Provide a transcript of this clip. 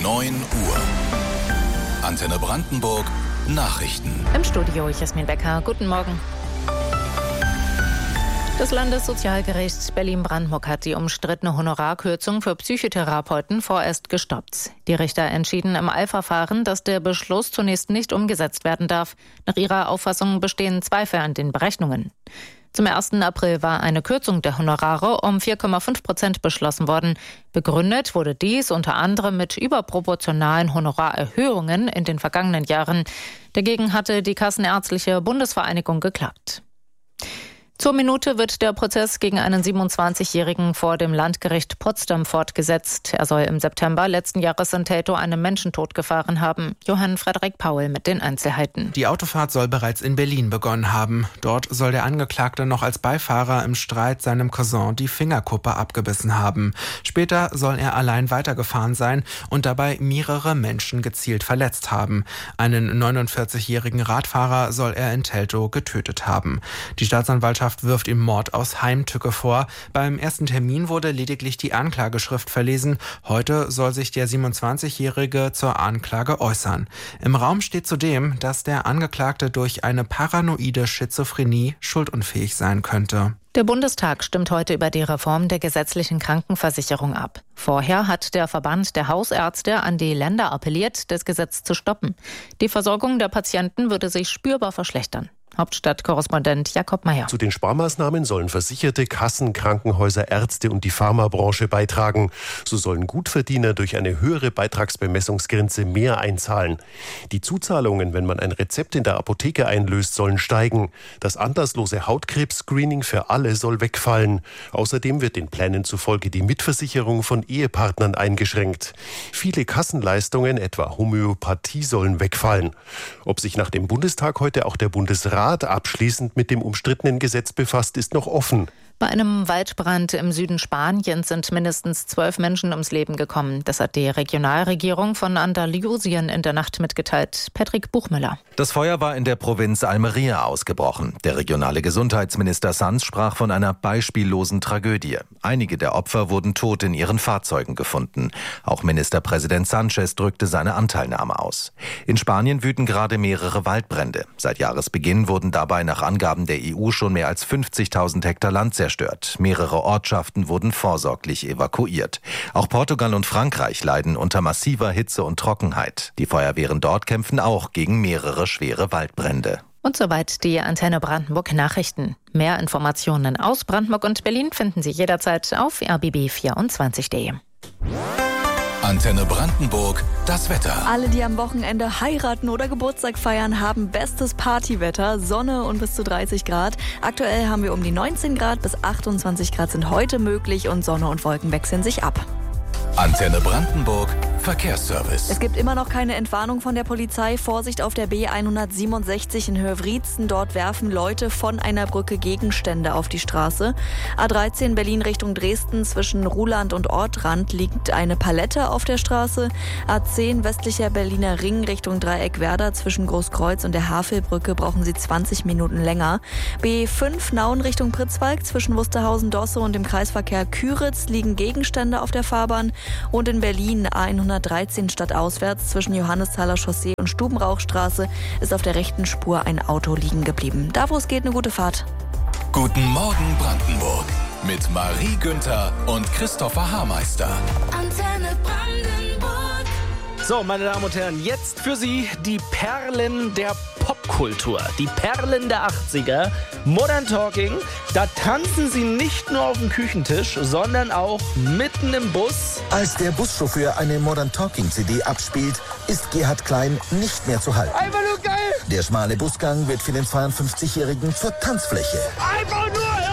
9 Uhr. Antenne Brandenburg Nachrichten. Im Studio Jasmin Becker. Guten Morgen. Das Landessozialgericht Berlin-Brandenburg hat die umstrittene Honorarkürzung für Psychotherapeuten vorerst gestoppt. Die Richter entschieden im Eilverfahren, dass der Beschluss zunächst nicht umgesetzt werden darf. Nach ihrer Auffassung bestehen Zweifel an den Berechnungen. Zum 1. April war eine Kürzung der Honorare um 4,5% beschlossen worden. Begründet wurde dies unter anderem mit überproportionalen Honorarerhöhungen in den vergangenen Jahren. Dagegen hatte die Kassenärztliche Bundesvereinigung geklagt. Zur Minute wird der Prozess gegen einen 27-Jährigen vor dem Landgericht Potsdam fortgesetzt. Er soll im September letzten Jahres in Teltow einen Menschen totgefahren haben. Johann Frederik Paul mit den Einzelheiten. Die Autofahrt soll bereits in Berlin begonnen haben. Dort soll der Angeklagte noch als Beifahrer im Streit seinem Cousin die Fingerkuppe abgebissen haben. Später soll er allein weitergefahren sein und dabei mehrere Menschen gezielt verletzt haben. Einen 49-jährigen Radfahrer soll er in Teltow getötet haben. Die Staatsanwaltschaft wirft ihm Mord aus Heimtücke vor. Beim ersten Termin wurde lediglich die Anklageschrift verlesen. Heute soll sich der 27-Jährige zur Anklage äußern. Im Raum steht zudem, dass der Angeklagte durch eine paranoide Schizophrenie schuldunfähig sein könnte. Der Bundestag stimmt heute über die Reform der gesetzlichen Krankenversicherung ab. Vorher hat der Verband der Hausärzte an die Länder appelliert, das Gesetz zu stoppen. Die Versorgung der Patienten würde sich spürbar verschlechtern. Hauptstadtkorrespondent Jakob Mayer. Zu den Sparmaßnahmen sollen Versicherte, Kassen, Krankenhäuser, Ärzte und die Pharmabranche beitragen. So sollen Gutverdiener durch eine höhere Beitragsbemessungsgrenze mehr einzahlen. Die Zuzahlungen, wenn man ein Rezept in der Apotheke einlöst, sollen steigen. Das anlasslose Hautkrebs-Screening für alle soll wegfallen. Außerdem wird den Plänen zufolge die Mitversicherung von Ehepartnern eingeschränkt. Viele Kassenleistungen, etwa Homöopathie, sollen wegfallen. Ob sich nach dem Bundestag heute auch der Bundesrat abschließend mit dem umstrittenen Gesetz befasst, ist noch offen. Bei einem Waldbrand im Süden Spaniens sind mindestens 12 Menschen ums Leben gekommen. Das hat die Regionalregierung von Andalusien in der Nacht mitgeteilt. Patrick Buchmüller. Das Feuer war in der Provinz Almería ausgebrochen. Der regionale Gesundheitsminister Sanz sprach von einer beispiellosen Tragödie. Einige der Opfer wurden tot in ihren Fahrzeugen gefunden. Auch Ministerpräsident Sánchez drückte seine Anteilnahme aus. In Spanien wüten gerade mehrere Waldbrände. Seit Jahresbeginn wurden dabei nach Angaben der EU schon mehr als 50.000 Hektar Land zerstört. Mehrere Ortschaften wurden vorsorglich evakuiert. Auch Portugal und Frankreich leiden unter massiver Hitze und Trockenheit. Die Feuerwehren dort kämpfen auch gegen mehrere schwere Waldbrände. Und soweit die Antenne Brandenburg Nachrichten. Mehr Informationen aus Brandenburg und Berlin finden Sie jederzeit auf rbb24.de. Antenne Brandenburg, das Wetter. Alle, die am Wochenende heiraten oder Geburtstag feiern, haben bestes Partywetter, Sonne und bis zu 30 Grad. Aktuell haben wir um die 19 Grad, bis 28 Grad sind heute möglich und Sonne und Wolken wechseln sich ab. Antenne Brandenburg, Verkehrsservice. Es gibt immer noch keine Entwarnung von der Polizei. Vorsicht auf der B167 in Höhe Wriezen. Dort werfen Leute von einer Brücke Gegenstände auf die Straße. A13 Berlin Richtung Dresden zwischen Ruhland und Ortrand liegt eine Palette auf der Straße. A10 westlicher Berliner Ring Richtung Dreieck Werder zwischen Großkreuz und der Havelbrücke brauchen Sie 20 Minuten länger. B5 Nauen Richtung Pritzwalk zwischen Wusterhausen-Dosse und dem Kreisverkehr Küritz liegen Gegenstände auf der Fahrbahn. Und in Berlin A113 stadtauswärts zwischen Johannesthaler Chaussee und Stubenrauchstraße ist auf der rechten Spur ein Auto liegen geblieben. Da, wo es geht, eine gute Fahrt. Guten Morgen Brandenburg mit Marie Günther und Christopher Haarmeister. Antenne Brandenburg. So, meine Damen und Herren, jetzt für Sie die Perlen der Popkultur. Die Perlen der 80er. Modern Talking. Da tanzen Sie nicht nur auf dem Küchentisch, sondern auch mitten im Bus. Als der Buschauffeur eine Modern Talking CD abspielt, ist Gerhard Klein nicht mehr zu halten. Einfach nur geil! Der schmale Busgang wird für den 52-Jährigen zur Tanzfläche. Einfach nur